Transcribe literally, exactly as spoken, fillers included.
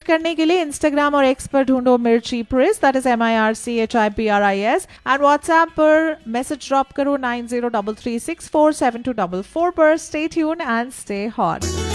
करने के लिए इंस्टाग्राम और एक्स पर ढूंढो मिर्ची प्रिस, that is M I R C H I P R I S, and WhatsApp पर मैसेज ड्रॉप करो nine zero three three six four seven to four four पर. Stay tune and stay hot.